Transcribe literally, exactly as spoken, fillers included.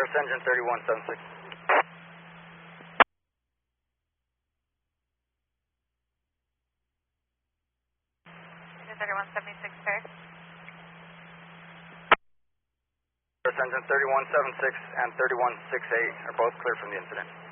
Service engine thirty-one seventy-six. thirty-one seventy-six, sir. Service engine thirty-one seventy-six and thirty-one sixty-eight are both clear from the incident.